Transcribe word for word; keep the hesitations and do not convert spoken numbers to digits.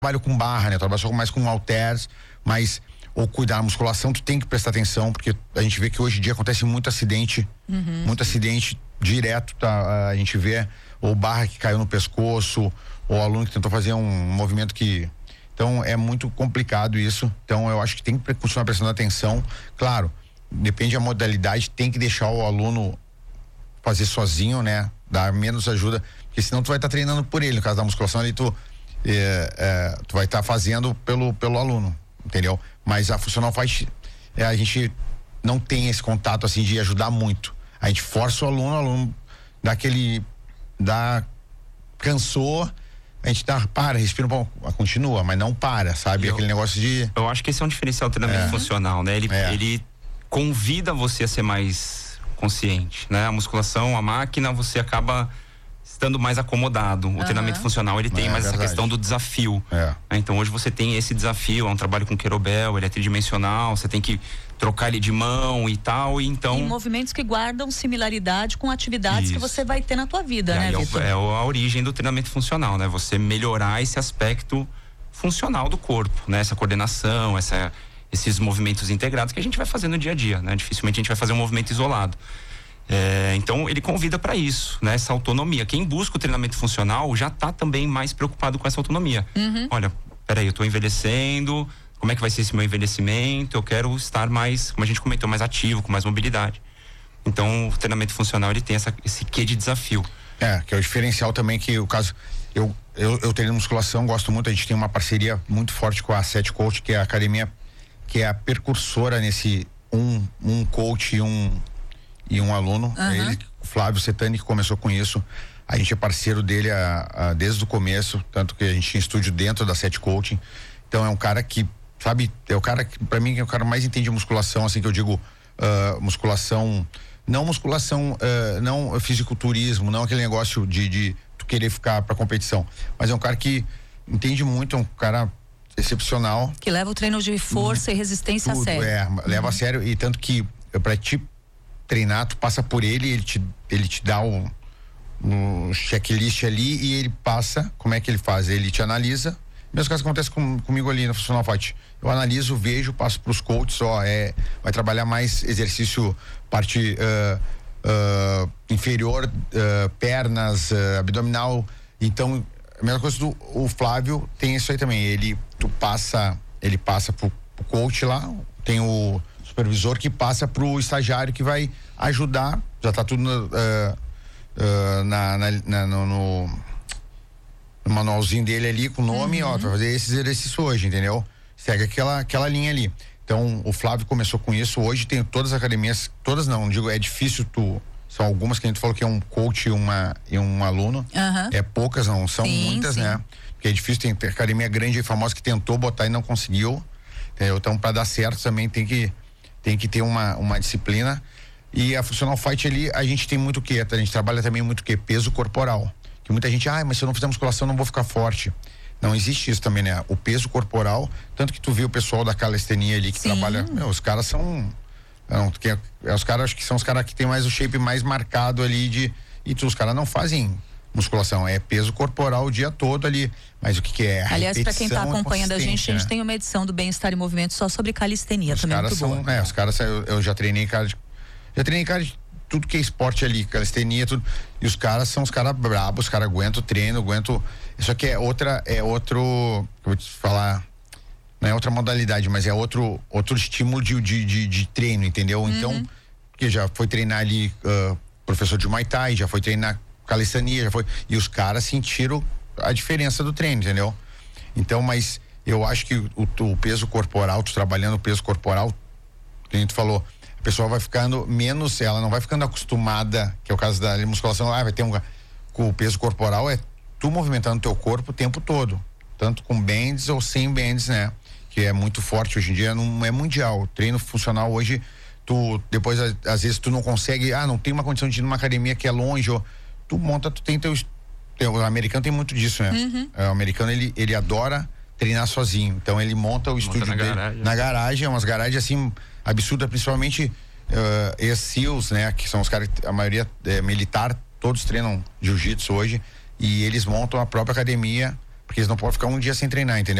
trabalho com barra, né? Eu trabalho só mais com halteres, mas ou cuidar da musculação, tu tem que prestar atenção, porque a gente vê que hoje em dia acontece muito acidente, uhum. muito acidente direto, tá? A gente vê ou barra que caiu no pescoço, ou aluno que tentou fazer um movimento que... Então é muito complicado isso, então eu acho que tem que continuar prestando atenção. Claro, depende da modalidade, tem que deixar o aluno fazer sozinho, né? Dar menos ajuda, porque senão tu vai estar tá treinando por ele. No caso da musculação ali, tu, é, é, tu vai estar tá fazendo pelo, pelo aluno, entendeu? Mas a funcional faz, é, a gente não tem esse contato assim de ajudar muito. A gente força o aluno, o aluno dá aquele, dá, cansou, a gente dá, para, respira um pouco, continua, mas não para, sabe? Eu, aquele negócio de... Eu acho que esse é um diferencial do treinamento é. funcional, né? Ele, é. ele convida você a ser mais consciente, né? A musculação, a máquina, você acaba estando mais acomodado. O uhum. treinamento funcional, ele tem é, mais é essa questão do desafio. É. Então hoje você tem esse desafio, é um trabalho com kettlebell, ele é tridimensional, você tem que trocar ele de mão e tal, e então... E movimentos que guardam similaridade com atividades Isso. que você vai ter na tua vida, e né, Vitor? É, é a origem do treinamento funcional, né? Você melhorar esse aspecto funcional do corpo, né? Essa coordenação, essa, esses movimentos integrados que a gente vai fazer no dia a dia, né? Dificilmente a gente vai fazer um movimento isolado. É, então ele convida para isso, né? Essa autonomia. Quem busca o treinamento funcional já está também mais preocupado com essa autonomia. Uhum. Olha, peraí, eu estou envelhecendo, como é que vai ser esse meu envelhecimento? Eu quero estar mais, como a gente comentou, mais ativo, com mais mobilidade. Então o treinamento funcional, ele tem essa, esse quê de desafio. É, que é o diferencial também, que o caso, eu, eu, eu treino musculação, gosto muito, a gente tem uma parceria muito forte com a Set Coach, que é a academia, que é a precursora nesse um, um coach e um e um aluno, uhum. ele, o Flávio Setani, que começou com isso. A gente é parceiro dele a, a, desde o começo, tanto que a gente tinha estúdio dentro da Set Coaching. Então é um cara que, sabe, é o cara que, pra mim, é o cara mais entende musculação, assim, que eu digo, uh, musculação, não musculação, uh, não fisiculturismo, não aquele negócio de, de tu querer ficar pra competição, mas é um cara que entende muito, é um cara excepcional. Que leva o treino de força hum, e resistência tudo, a sério. É, leva hum. a sério, e tanto que pra ti treinar, tu passa por ele, ele te, ele te dá um, um checklist ali e ele passa, como é que ele faz? Ele te analisa, mesmo caso acontece com, comigo ali no Funcional Fight. Eu analiso, vejo, passo pros coaches, ó, é, vai trabalhar mais exercício, parte uh, uh, inferior, uh, pernas, uh, abdominal. Então, a mesma coisa do o Flávio tem isso aí também, ele, tu passa, ele passa pro, pro coach lá, tem o supervisor que passa pro estagiário que vai ajudar, já tá tudo uh, uh, na, na, na, no, no, no manualzinho dele ali com o nome, uhum. ó, tu vai fazer esse exercício hoje, entendeu? Segue aquela, aquela linha ali. Então o Flávio começou com isso, hoje tem todas as academias, todas não, digo, é difícil tu, são algumas que a gente falou que é um coach e, uma, e um aluno, uhum. é poucas, não, são sim, muitas, sim. né? Porque é difícil, tem, tem academia grande e famosa que tentou botar e não conseguiu, entendeu? Então para dar certo também tem que tem que ter uma, uma disciplina. E a Funcional Fight ali, a gente tem muito o quê? A gente trabalha também muito o quê? Peso corporal. Que muita gente, ah, mas se eu não fizer musculação, eu não vou ficar forte. Não existe isso também, né? O peso corporal, tanto que tu vê o pessoal da calistenia ali que Sim. trabalha, meu, os caras são, não, que, é, os caras, acho que são os caras que tem mais o shape mais marcado ali de, e tu, os caras não fazem musculação, é peso corporal o dia todo ali, mas o que que é? Aliás, para quem tá acompanhando a gente, a gente né? tem uma edição do Bem-Estar e Movimento só sobre calistenia, os também caras muito são, boa. É, os caras, eu, eu já treinei cara de, já treinei cara de tudo que é esporte ali, calistenia, tudo, e os caras são os caras brabos, os caras aguentam o treino, aguentam, isso aqui é outra, é outro, eu vou te falar, não é outra modalidade, mas é outro, outro estímulo de, de, de, de treino, entendeu? Uhum. Então, que já foi treinar ali, uh, professor de Muay Thai, já foi treinar calistenia, já foi, e os caras sentiram a diferença do treino, entendeu? Então, mas eu acho que o, o peso corporal, tu trabalhando o peso corporal, que a gente falou, a pessoa vai ficando menos, ela não vai ficando acostumada, que é o caso da musculação, ah, vai ter um, com o peso corporal é tu movimentando o teu corpo o tempo todo, tanto com bands ou sem bands, né? Que é muito forte hoje em dia, não é mundial, o treino funcional hoje, tu, depois às vezes tu não consegue, ah, não tem uma condição de ir numa academia que é longe, ou tu monta, tu tem teu, teu o americano tem muito disso, né? Uhum. É, o americano, ele, ele adora treinar sozinho, então ele monta o monta estúdio na dele garagem. na garagem, é umas garagens assim, absurdas, principalmente uh, ex-SEALs, né? Que são os caras, a maioria é militar, todos treinam jiu-jitsu hoje, e eles montam a própria academia Porque eles não podem ficar um dia sem treinar, entendeu?